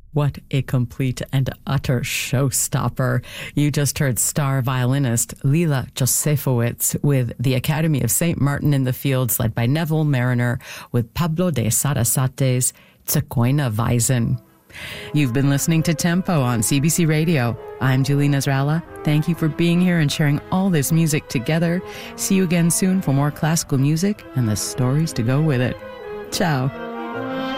What a complete and utter showstopper. You just heard star violinist Lila Josefowicz with the Academy of St. Martin in the Fields, led by Neville Mariner, with Pablo de Sarasate's Zigeuner Weisen. You've been listening to Tempo on CBC Radio. I'm Julie Nasrallah. Thank you for being here and sharing all this music together. See you again soon for more classical music and the stories to go with it. Ciao.